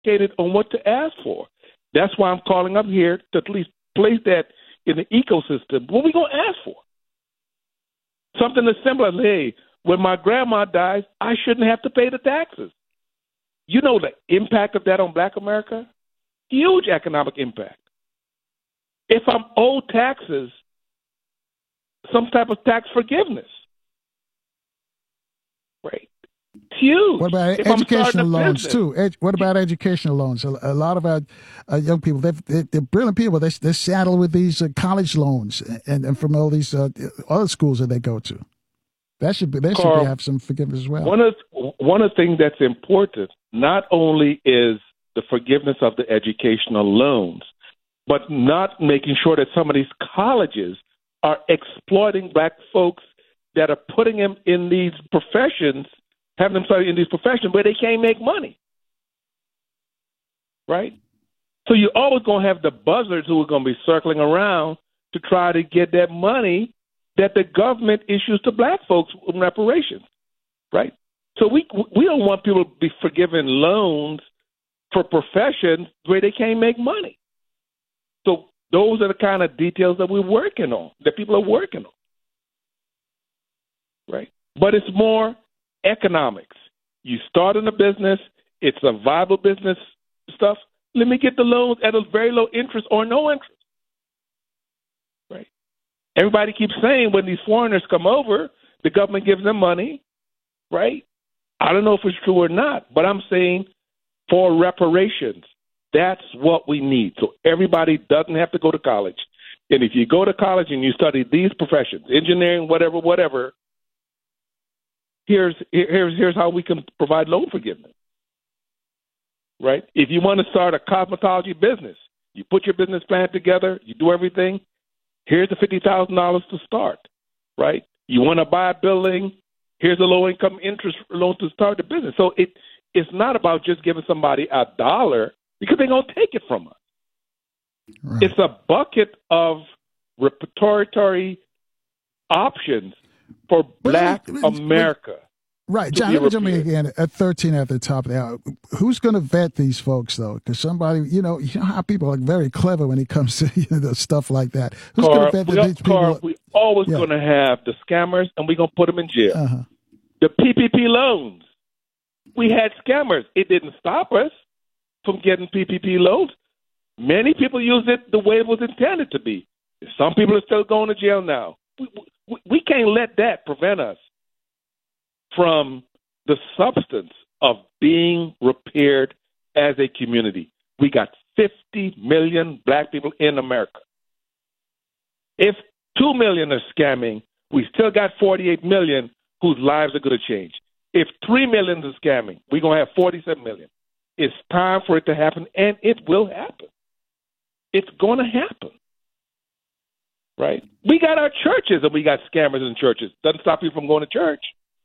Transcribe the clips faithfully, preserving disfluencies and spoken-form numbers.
educated on what to ask for. That's why I'm calling up here to at least place that in the ecosystem. What are we going to ask for? Something as simple as, hey, when my grandma dies, I shouldn't have to pay the taxes. You know the impact of that on Black America? Huge economic impact. If I'm owed taxes, some type of tax forgiveness. Right. It's huge. What about if educational loans, too? Ed, what about educational loans? A, a lot of our uh, young people, they're, they're brilliant people. They're, they're saddled with these uh, college loans and, and from all these uh, other schools that they go to. That should be, they should be, have some forgiveness as well. One of, one of the things that's important not only is the forgiveness of the educational loans, but not making sure that some of these colleges are exploiting Black folks that are putting them in these professions, having them study in these professions where they can't make money. Right? So you're always going to have the buzzards who are going to be circling around to try to get that money that the government issues to Black folks in reparations. Right? So we we don't want people to be forgiven loans for professions where they can't make money. So those are the kind of details that we're working on, that people are working on. Right? But it's more economics. You start in a business, it's a viable business stuff. Let me get the loans at a very low interest or no interest. Right? Everybody keeps saying when these foreigners come over, the government gives them money, right? I don't know if it's true or not, but I'm saying for reparations, that's what we need. So everybody doesn't have to go to college. And if you go to college and you study these professions, engineering, whatever, whatever, here's here's here's how we can provide loan forgiveness. Right? If you want to start a cosmetology business, you put your business plan together, you do everything, here's the fifty thousand dollars to start. Right? You want to buy a building, here's a low-income interest loan to start the business. So it it's not about just giving somebody a dollar because they're going to take it from us. Right. It's a bucket of repertory options for Black but, but, America. Right. John, let me jump in again at thirteen at the top of the hour. Who's going to vet these folks, though? Because somebody, you know, you know how people are very clever when it comes to you know, stuff like that. Who's going to vet we, these people? Carl, we're always yeah. going to have the scammers, and we're going to put them in jail. Uh-huh. The P P P loans. We had scammers. It didn't stop us from getting P P P loans. Many people used it the way it was intended to be. Some people are still going to jail now. We, we, we can't let that prevent us from the substance of being repaired as a community. We got fifty million Black people in America. If two million are scamming, we still got forty-eight million whose lives are going to change. If three million are scamming, we're going to have forty-seven million. It's time for it to happen, and it will happen. It's going to happen. Right? We got our churches, and we got scammers in churches. Doesn't stop you from going to church.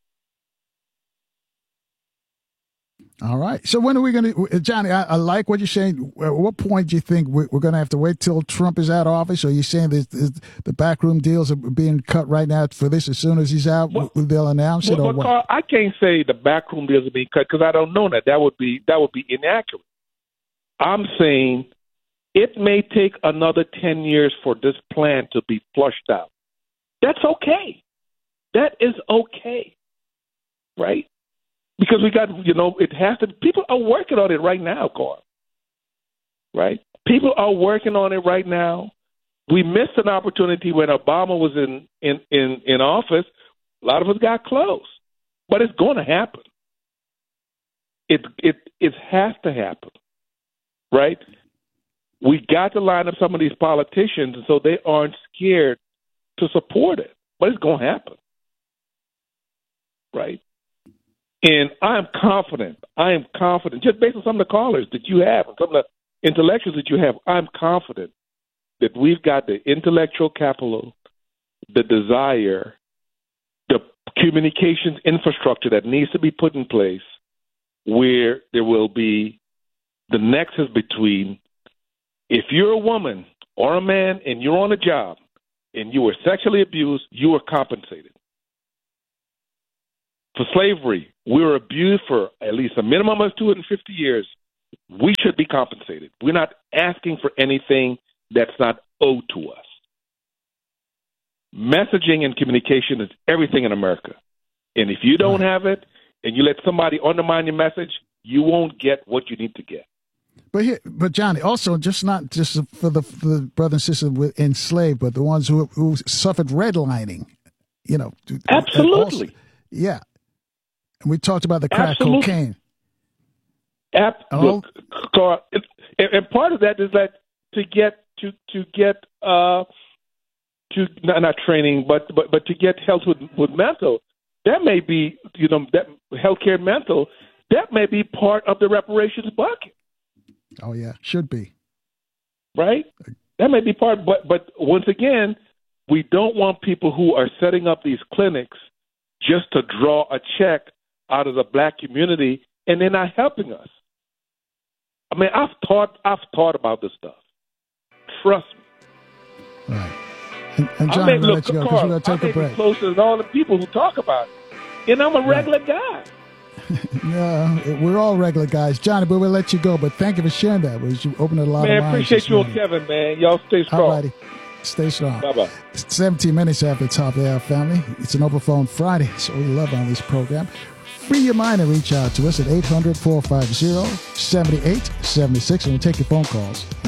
All right. So when are we going to, Johnny, I, I like what you're saying. At what point do you think we're, we're going to have to wait till Trump is out of office? Or are you saying that the backroom deals are being cut right now for this? As soon as he's out, well, they'll announce well, it? Or well, what? Carl, I can't say the backroom deals are being cut because I don't know that. That would be that would be inaccurate. I'm saying it may take another ten years for this plan to be flushed out. That's okay. That is okay. Right? Because we got, you know, it has to, people are working on it right now, Carl. Right? People are working on it right now. We missed an opportunity when Obama was in, in, in, in office. A lot of us got close. But it's going to happen. It, it, it has to happen. Right? We got to line up some of these politicians so they aren't scared to support it. But it's going to happen. Right? And I'm confident, I am confident, just based on some of the callers that you have, and some of the intellectuals that you have, I'm confident that we've got the intellectual capital, the desire, the communications infrastructure that needs to be put in place where there will be the nexus between if you're a woman or a man and you're on a job and you were sexually abused, you are compensated. For slavery, we were abused for at least a minimum of two hundred fifty years. we should be compensated. We're not asking for anything that's not owed to us. Messaging and communication is everything in America. And if you don't have it and you let somebody undermine your message, you won't get what you need to get. But here, but Johnny, also just not just for the, for the brothers and sisters with enslaved, but the ones who who suffered redlining, you know. Absolutely. Also, yeah. And we talked about the crack Absolutely. cocaine. Ab- oh. Look, Carl, and, and part of that is that to get to to get uh, to not, not training, but, but but to get health with, with mental, that may be you know that healthcare mental that may be part of the reparations bucket. Oh yeah, should be. Right? That may be part, but but once again, we don't want people who are setting up these clinics just to draw a check out of the black community, and they're not helping us. I mean, I've thought I've thought about this stuff. Trust me. Right. And, and John, I may, we'll look, let you go Carl, because we're going to take I may a break. be closer than all the people who talk about it, and I'm a regular right. guy. No, we're all regular guys. Johnny, but we'll let you go. But thank you for sharing that. You opened a lot man, of minds. Appreciate you and Kevin, man. Y'all stay strong. All righty. Stay strong. Bye-bye. seventeen minutes after the top of the hour, family. It's an Open Phone Friday, so we love on this program. Free your mind and reach out to us at eight hundred, four five zero, seven eight seven six, and we'll take your phone calls.